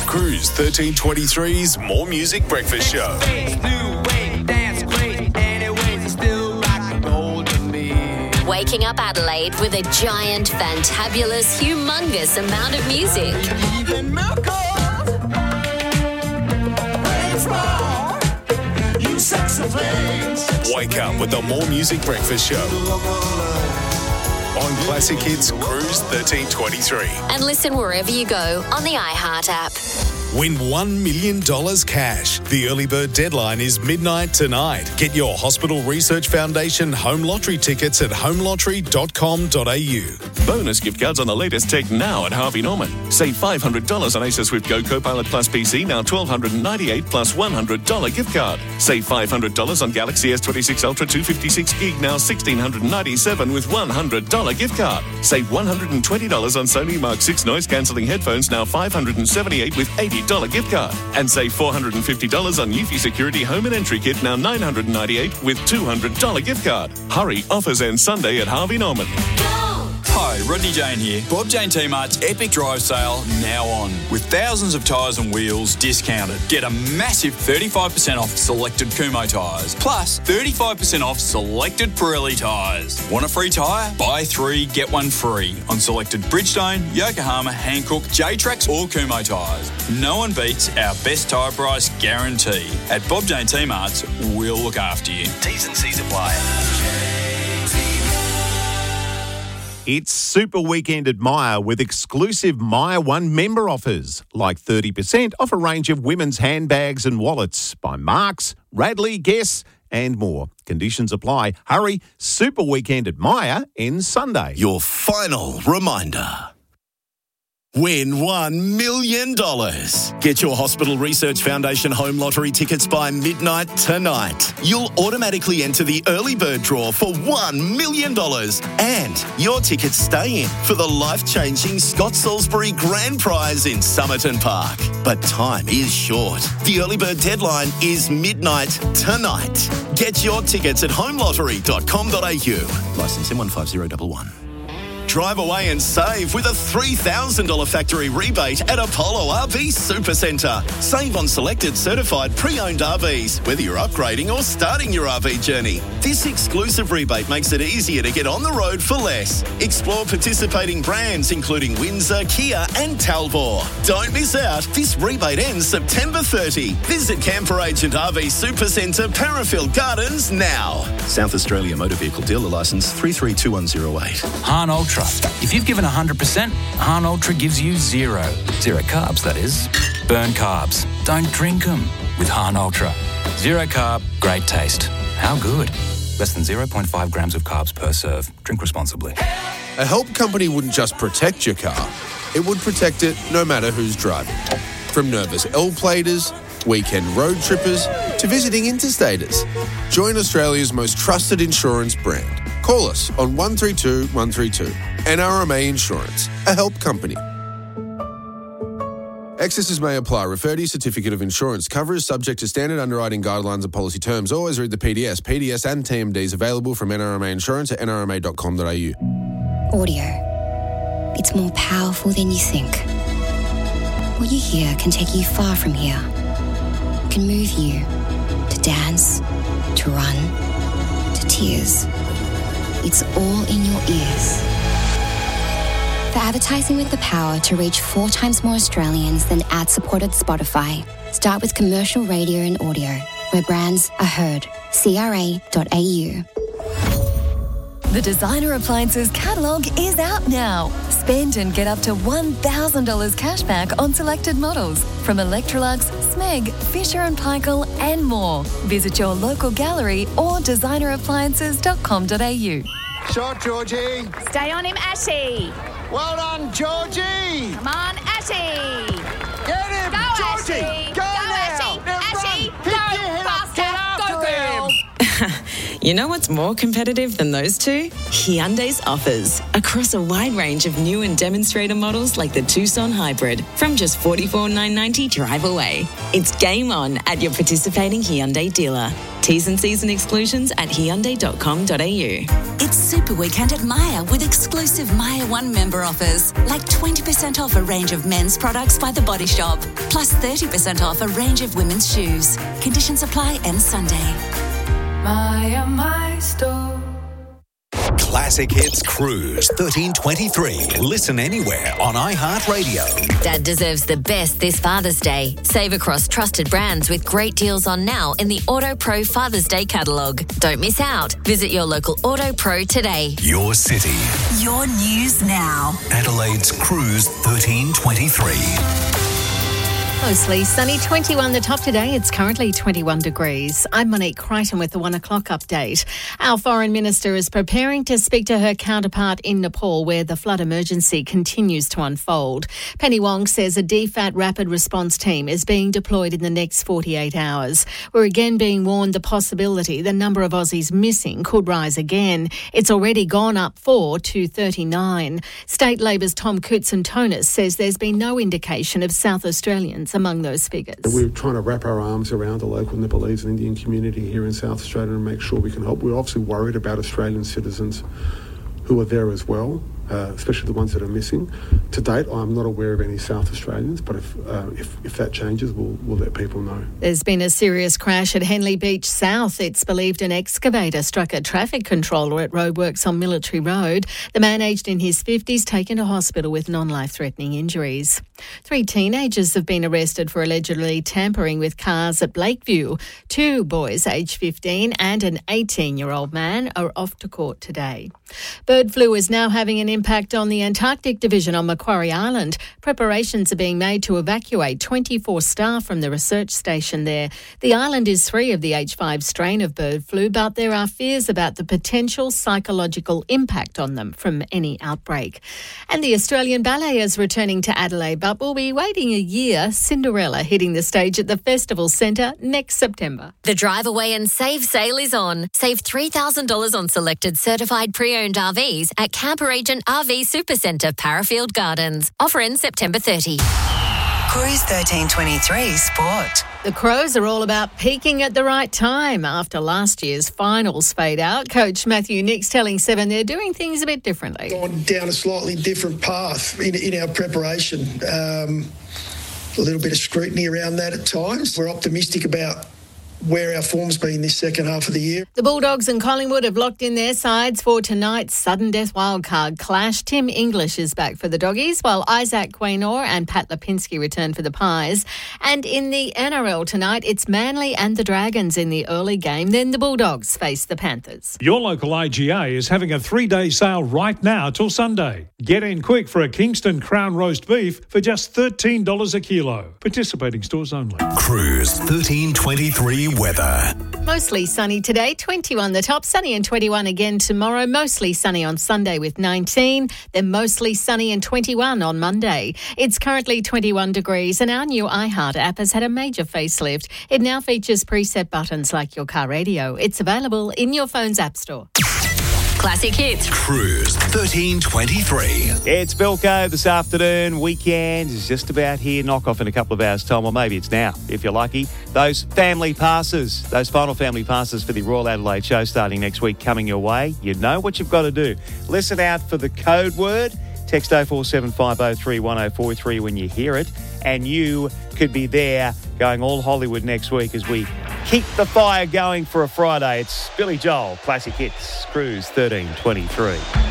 Cruise 1323's More Music Breakfast Show. Waking up Adelaide with a giant, fantabulous, humongous amount of music. Wake up with the More Music Breakfast Show on Classic Hits Cruise 1323. And listen wherever you go on the iHeart app. Win $1 million cash. The early bird deadline is midnight tonight. Get your Hospital Research Foundation home lottery tickets at homelottery.com.au. Bonus gift cards on the latest tech now at Harvey Norman. Save $500 on Acer Swift Go Copilot Plus PC, now $1,298 plus $100 gift card. Save $500 on Galaxy S26 Ultra 256 gig, now $1,697 with $100 gift card. Save $120 on Sony Mark 6 noise cancelling headphones, now $578 with $80 gift card. And save $450 on Eufy Security Home and Entry Kit, now $998 with $200 gift card. Hurry, offers end Sunday at Harvey Norman. Hi, Rodney Jane here. Bob Jane T-Mart's Epic Drive Sale now on. With thousands of tyres and wheels discounted. Get a massive 35% off selected Kumho tyres. Plus 35% off selected Pirelli tyres. Want a free tyre? Buy 3, get 1 free on selected Bridgestone, Yokohama, Hankook, J-Trax or Kumho tyres. No one beats our best tyre price guarantee. At Bob Jane T-Mart's, we'll look after you. T's and C's apply. It's Super Weekend at Myer with exclusive Myer One member offers, like 30% off a range of women's handbags and wallets by Marks, Radley, Guess and more. Conditions apply. Hurry, Super Weekend at Myer ends Sunday. Your final reminder. Win $1 million. Get your Hospital Research Foundation home lottery tickets by midnight tonight. You'll automatically enter the early bird draw for $1 million. And your tickets stay in for the life-changing Scott Salisbury Grand Prize in Somerton Park. But time is short. The early bird deadline is midnight tonight. Get your tickets at homelottery.com.au. Licence M15011. Drive away and save with a $3,000 factory rebate at Apollo RV Supercentre. Save on selected certified pre-owned RVs, whether you're upgrading or starting your RV journey. This exclusive rebate makes it easier to get on the road for less. Explore participating brands including Windsor, Kia and Talbot. Don't miss out. This rebate ends September 30. Visit Camper Agent RV Supercentre, Parafield Gardens now. South Australia Motor Vehicle Dealer Licence 332108. Hahn Ultra. If you've given 100%, Hahn Ultra gives you zero. Zero carbs, that is. Burn carbs. Don't drink them with Hahn Ultra. Zero carb, great taste. How good? Less than 0.5 grams of carbs per serve. Drink responsibly. A help company wouldn't just protect your car, it would protect it no matter who's driving. From nervous L-platers, weekend road trippers, to visiting interstaters. Join Australia's most trusted insurance brand. Call us on 132 132. NRMA Insurance, a help company. Excesses may apply. Refer to your certificate of insurance. Cover is subject to standard underwriting guidelines and policy terms. Always read the PDS. PDS and TMDs available from NRMA Insurance at nrma.com.au. Audio. It's more powerful than you think. What you hear can take you far from here. It can move you to dance, to run, to tears. It's all in your ears. For advertising with the power to reach 4 times more Australians than ad-supported Spotify, start with commercial radio and audio, where brands are heard. CRA.au. The Designer Appliances catalogue is out now. Spend and get up to $1,000 cash back on selected models from Electrolux, Smeg, Fisher & Paykel and more. Visit your local gallery or designerappliances.com.au. Shot, Georgie. Stay on him, Ashy. Well done, Georgie. Come on, Ashy. Get him, go, Georgie. Ashy. Go now. Ashy. Ashy, Run. go faster. Go, girl. You know what's more competitive than those two? Hyundai's offers. Across a wide range of new and demonstrator models like the Tucson Hybrid from just $44,990 drive away. It's game on at your participating Hyundai dealer. T's and C's and exclusions at hyundai.com.au. It's Super Weekend at Myer with exclusive Myer One member offers, like 20% off a range of men's products by The Body Shop, plus 30% off a range of women's shoes. Conditions apply end Sunday. Myer, my store. Classic Hits Cruise 1323. Listen anywhere on iHeartRadio. Dad deserves the best this Father's Day. Save across trusted brands with great deals on now in the Auto Pro Father's Day catalogue. Don't miss out. Visit your local Auto Pro today. Your city. Your news now. Adelaide's Cruise 1323. Mostly sunny, 21 the top today. It's currently 21 degrees. I'm Monique Crichton with the 1 o'clock update. Our foreign minister is preparing to speak to her counterpart in Nepal, where the flood emergency continues to unfold. Penny Wong says a DFAT rapid response team is being deployed in the next 48 hours. We're again being warned the possibility the number of Aussies missing could rise again. It's already gone up 4 to 39. State Labor's Tom Koutsantonis says there's been no indication of South Australians among those figures. We're trying to wrap our arms around the local Nepalese and Indian community here in South Australia and make sure we can help. We're obviously worried about Australian citizens who are there as well, especially the ones that are missing. To date, I'm not aware of any South Australians, but if that changes, we'll let people know. There's been a serious crash at Henley Beach South. It's believed an excavator struck a traffic controller at roadworks on Military Road. The man, aged in his 50s, taken to hospital with non-life-threatening injuries. 3 teenagers have been arrested for allegedly tampering with cars at Blakeview. 2 boys, aged 15, and an 18-year-old man are off to court today. Bird flu is now having an impact on the Antarctic Division on Macquarie Island. Preparations are being made to evacuate 24 staff from the research station there. The island is free of the H5 strain of bird flu, but there are fears about the potential psychological impact on them from any outbreak. And the Australian Ballet is returning to Adelaide, but will be waiting a year. Cinderella hitting the stage at the Festival Centre next September. The Drive Away and Save sale is on. Save $3,000 on selected certified pre-owned RVs at Camper Agent RV Supercentre, Parafield Gardens. Offer ends September 30. Cruise 1323 Sport. The Crows are all about peaking at the right time after last year's finals fade out. Coach Matthew Nicks telling Seven they're doing things a bit differently. Gone down a slightly different path in our preparation. A little bit of scrutiny around that at times. We're optimistic about where our form's been this second half of the year. The Bulldogs and Collingwood have locked in their sides for tonight's sudden death wildcard clash. Tim English is back for the Doggies, while Isaac Quaynor and Pat Lipinski return for the Pies. And in the NRL tonight, it's Manly and the Dragons in the early game. Then the Bulldogs face the Panthers. Your local IGA is having a 3-day sale right now till Sunday. Get in quick for a Kingston Crown roast beef for just $13 a kilo. Participating stores only. Cruise 1323 weather. Mostly sunny today, 21 the top, sunny and 21 again tomorrow. Mostly sunny on Sunday with 19, then mostly sunny and 21 on Monday. It's currently 21 degrees and our new iHeart app has had a major facelift. It now features preset buttons like your car radio. It's available in your phone's app store. Classic Hits. Cruise 1323. It's Belco this afternoon. Weekend is just about here. Knock off in a couple of hours' time, or maybe it's now, if you're lucky. Those family passes, those final family passes for the Royal Adelaide Show starting next week coming your way. You know what you've got to do. Listen out for the code word. Text 0475031043 when you hear it. And you could be there going all Hollywood next week as we keep the fire going for a Friday. It's Billy Joel, Classic Hits, Cruise 1323.